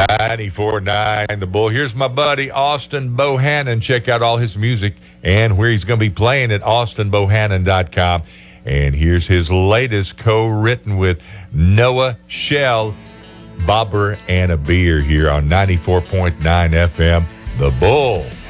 94.9 The Bull. Here's my buddy Austin Bohannon. Check out all his music and where he's going to be playing at austinbohannon.com. And here's his latest, co-written with Noah Shell, Bobber and a Beer, here on 94.9 FM The Bull.